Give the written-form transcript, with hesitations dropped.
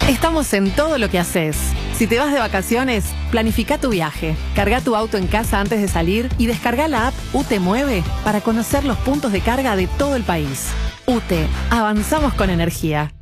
Estamos en todo lo que haces. Si te vas de vacaciones, planifica tu viaje. Carga tu auto en casa antes de salir y descarga la app UTE Mueve para conocer los puntos de carga de todo el país. UTE, avanzamos con energía.